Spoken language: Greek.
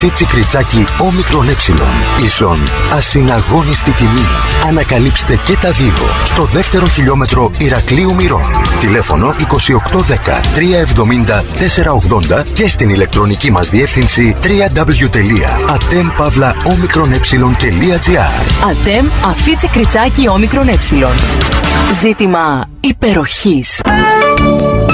Αφίτσι Κριτσάκι όμικρον ε. Ίσον ασυναγώνιστη τιμή. Ανακαλύψτε και τα δύο στο δεύτερο χιλιόμετρο Ηρακλείου Μυρών. Τηλέφωνο 2810 370 480 και στην ηλεκτρονική μας διεύθυνση www.atem-omicron-e.gr. Ατέμ Αφίτσι Κριτσάκι όμικρον ε. Ζήτημα υπεροχής.